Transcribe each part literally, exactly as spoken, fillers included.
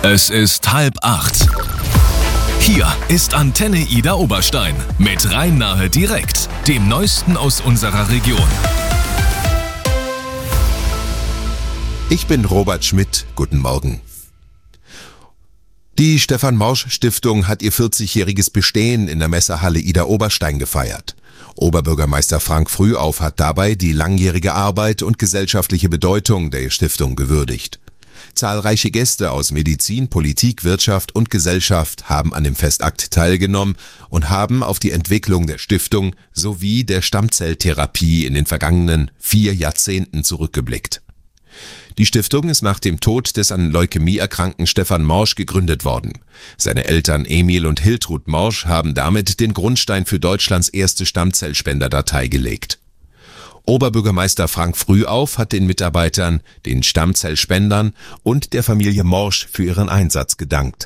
Es ist halb acht. Hier ist Antenne Ida Oberstein mit Rhein-Nahe direkt, dem Neuesten aus unserer Region. Ich bin Robert Schmidt. Guten Morgen. Die Stefan-Morsch-Stiftung hat ihr vierzigjähriges Bestehen in der Messehalle Ida Oberstein gefeiert. Oberbürgermeister Frank Frühauf hat dabei die langjährige Arbeit und gesellschaftliche Bedeutung der Stiftung gewürdigt. Zahlreiche Gäste aus Medizin, Politik, Wirtschaft und Gesellschaft haben an dem Festakt teilgenommen und haben auf die Entwicklung der Stiftung sowie der Stammzelltherapie in den vergangenen vier Jahrzehnten zurückgeblickt. Die Stiftung ist nach dem Tod des an Leukämie erkrankten Stefan Morsch gegründet worden. Seine Eltern Emil und Hiltrud Morsch haben damit den Grundstein für Deutschlands erste Stammzellspenderdatei gelegt. Oberbürgermeister Frank Frühauf hat den Mitarbeitern, den Stammzellspendern und der Familie Morsch für ihren Einsatz gedankt.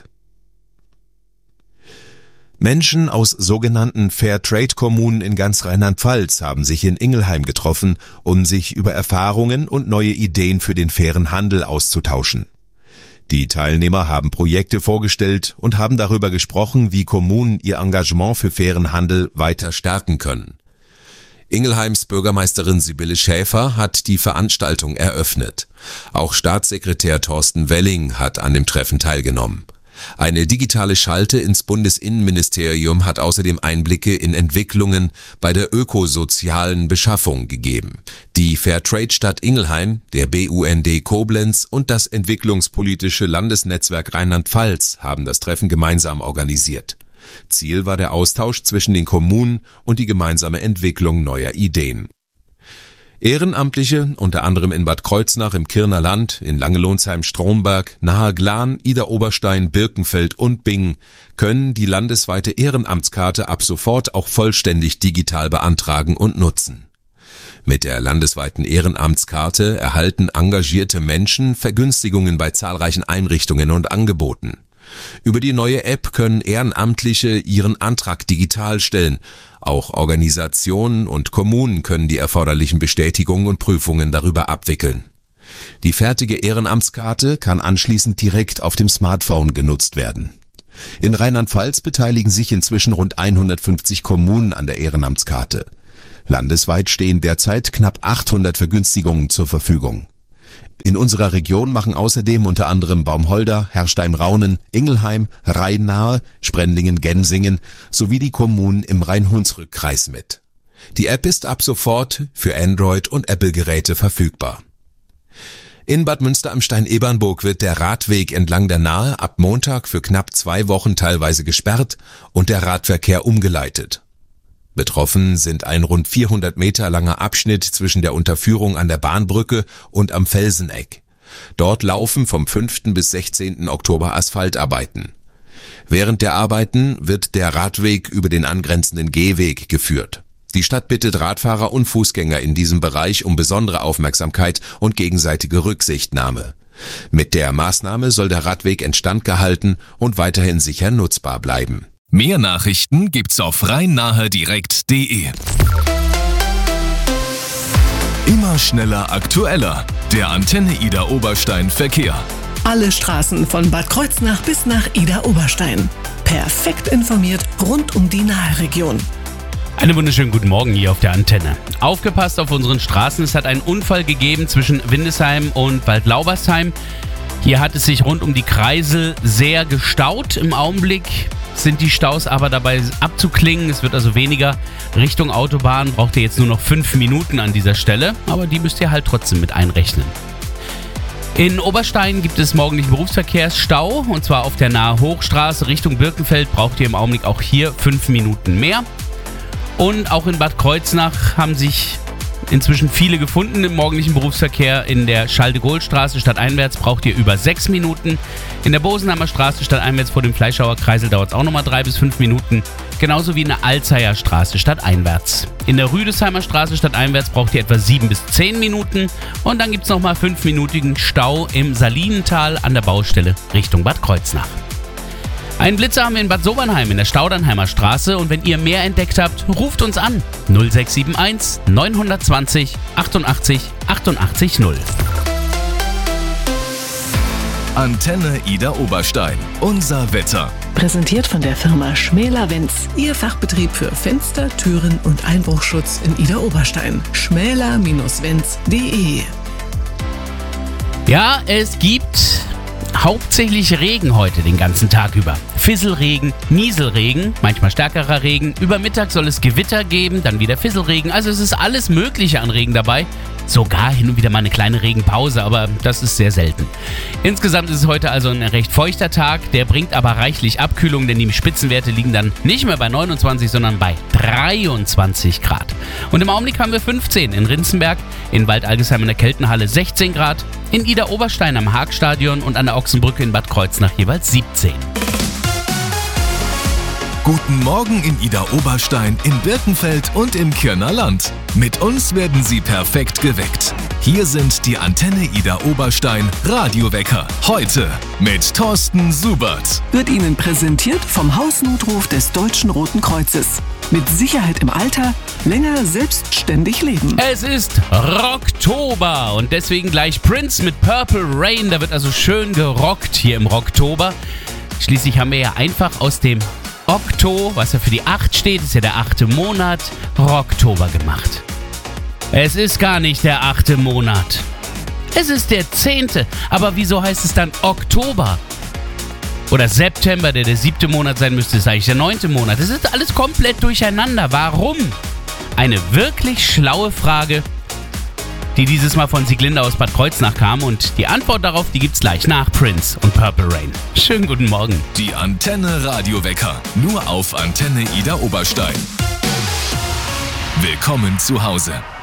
Menschen aus sogenannten Fair-Trade-Kommunen in ganz Rheinland-Pfalz haben sich in Ingelheim getroffen, um sich über Erfahrungen und neue Ideen für den fairen Handel auszutauschen. Die Teilnehmer haben Projekte vorgestellt und haben darüber gesprochen, wie Kommunen ihr Engagement für fairen Handel weiter stärken können. Ingelheims Bürgermeisterin Sibylle Schäfer hat die Veranstaltung eröffnet. Auch Staatssekretär Thorsten Welling hat an dem Treffen teilgenommen. Eine digitale Schalte ins Bundesinnenministerium hat außerdem Einblicke in Entwicklungen bei der ökosozialen Beschaffung gegeben. Die Fairtrade-Stadt Ingelheim, der B U N D Koblenz und das entwicklungspolitische Landesnetzwerk Rheinland-Pfalz haben das Treffen gemeinsam organisiert. Ziel war der Austausch zwischen den Kommunen und die gemeinsame Entwicklung neuer Ideen. Ehrenamtliche, unter anderem in Bad Kreuznach im Kirner Land, in Langelohnsheim-Stromberg, Nahe Glan, Ida Oberstein, Birkenfeld und Bingen, können die landesweite Ehrenamtskarte ab sofort auch vollständig digital beantragen und nutzen. Mit der landesweiten Ehrenamtskarte erhalten engagierte Menschen Vergünstigungen bei zahlreichen Einrichtungen und Angeboten. Über die neue App können Ehrenamtliche ihren Antrag digital stellen. Auch Organisationen und Kommunen können die erforderlichen Bestätigungen und Prüfungen darüber abwickeln. Die fertige Ehrenamtskarte kann anschließend direkt auf dem Smartphone genutzt werden. In Rheinland-Pfalz beteiligen sich inzwischen rund hundertfünfzig Kommunen an der Ehrenamtskarte. Landesweit stehen derzeit knapp achthundert Vergünstigungen zur Verfügung. In unserer Region machen außerdem unter anderem Baumholder, Herrstein-Raunen, Ingelheim, Rhein-Nahe, Sprendlingen-Gensingen sowie die Kommunen im Rhein-Hunsrück-Kreis mit. Die App ist ab sofort für Android- und Apple-Geräte verfügbar. In Bad Münster am Stein-Ebernburg wird der Radweg entlang der Nahe ab Montag für knapp zwei Wochen teilweise gesperrt und der Radverkehr umgeleitet. Betroffen sind ein rund vierhundert Meter langer Abschnitt zwischen der Unterführung an der Bahnbrücke und am Felseneck. Dort laufen vom fünften bis sechzehnten Oktober Asphaltarbeiten. Während der Arbeiten wird der Radweg über den angrenzenden Gehweg geführt. Die Stadt bittet Radfahrer und Fußgänger in diesem Bereich um besondere Aufmerksamkeit und gegenseitige Rücksichtnahme. Mit der Maßnahme soll der Radweg instand gehalten und weiterhin sicher nutzbar bleiben. Mehr Nachrichten gibt's auf rhein-nahe direkt punkt de. Immer schneller, aktueller. Der Antenne Ida Oberstein Verkehr. Alle Straßen von Bad Kreuznach bis nach Ida Oberstein. Perfekt informiert rund um die Naheregion. Einen wunderschönen guten Morgen hier auf der Antenne. Aufgepasst auf unseren Straßen, es hat einen Unfall gegeben zwischen Windesheim und Waldlaubersheim. Hier hat es sich rund um die Kreisel sehr gestaut. Im Augenblick sind die Staus aber dabei abzuklingen. Es wird also weniger. Richtung Autobahn braucht ihr jetzt nur noch fünf Minuten an dieser Stelle, aber die müsst ihr halt trotzdem mit einrechnen. In Oberstein gibt es morgendlichen Berufsverkehrsstau und zwar auf der Nahe Hochstraße Richtung Birkenfeld braucht ihr im Augenblick auch hier fünf Minuten mehr. Und auch in Bad Kreuznach haben sich inzwischen viele gefunden im morgendlichen Berufsverkehr. In der Charles-de-Gaulle-Straße stadteinwärts braucht ihr über sechs Minuten. In der Bosenheimer Straße stadteinwärts vor dem Fleischhauer Kreisel dauert es auch nochmal drei bis fünf Minuten. Genauso wie in der Alzheimer Straße stadteinwärts. In der Rüdesheimer Straße stadteinwärts braucht ihr etwa sieben bis zehn Minuten. Und dann gibt es nochmal fünfminütigen Stau im Salinental an der Baustelle Richtung Bad Kreuznach. Einen Blitzer haben wir in Bad Sobernheim in der Staudernheimer Straße und wenn ihr mehr entdeckt habt, ruft uns an null sechs sieben eins neun zwei null achtundachtzig achtundachtzig null. Antenne Ida Oberstein. Unser Wetter. Präsentiert von der Firma Schmäler Wenz. Ihr Fachbetrieb für Fenster, Türen und Einbruchschutz in Ida Oberstein. schmäler Bindestrich wenz punkt de. Ja, es gibt hauptsächlich Regen heute den ganzen Tag über. Fisselregen, Nieselregen, manchmal stärkerer Regen. Über Mittag soll es Gewitter geben, dann wieder Fisselregen. Also es ist alles Mögliche an Regen dabei. Sogar hin und wieder mal eine kleine Regenpause, aber das ist sehr selten. Insgesamt ist es heute also ein recht feuchter Tag. Der bringt aber reichlich Abkühlung, denn die Spitzenwerte liegen dann nicht mehr bei neunundzwanzig, sondern bei dreiundzwanzig Grad. Und im Augenblick haben wir fünfzehn in Rinzenberg, in Waldalgesheim in der Keltenhalle sechzehn Grad, in Ida Oberstein am Haagstadion und an der Ochsenbrücke in Bad Kreuznach jeweils siebzehn. Guten Morgen in Ida Oberstein, in Birkenfeld und im Kirner Land. Mit uns werden Sie perfekt geweckt. Hier sind die Antenne Ida Oberstein Radiowecker. Heute mit Thorsten Subert. Wird Ihnen präsentiert vom Hausnotruf des Deutschen Roten Kreuzes. Mit Sicherheit im Alter, länger selbstständig leben. Es ist Rocktober und deswegen gleich Prince mit Purple Rain. Da wird also schön gerockt hier im Rocktober. Schließlich haben wir ja einfach aus dem Okto, was ja für die acht steht, ist ja der achte Monat, Rocktober gemacht. Es ist gar nicht der achte Monat. Es ist der zehnte. Aber wieso heißt es dann Oktober? Oder September, der der siebte Monat sein müsste, ist eigentlich der neunte Monat. Es ist alles komplett durcheinander. Warum? Eine wirklich schlaue Frage, die dieses Mal von Sieglinde aus Bad Kreuznach kam. Und die Antwort darauf, die gibt's gleich nach Prince und Purple Rain. Schönen guten Morgen. Die Antenne Radiowecker. Nur auf Antenne Ida Oberstein. Willkommen zu Hause.